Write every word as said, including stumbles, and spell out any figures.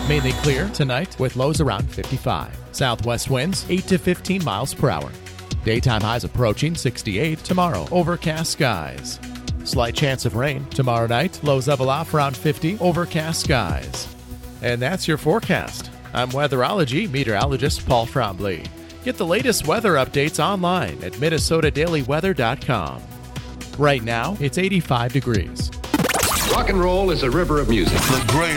Mainly clear tonight with lows around fifty-five. Southwest winds eight to fifteen miles per hour. Daytime highs approaching sixty-eight. Tomorrow, overcast skies. Slight chance of rain. Tomorrow night, lows level off around fifty. Overcast skies. And that's your forecast. I'm weatherology meteorologist Paul Frombley. Get the latest weather updates online at Minnesota Daily Weather dot com. Right now, it's eighty-five degrees. Rock and roll is a river of music. The great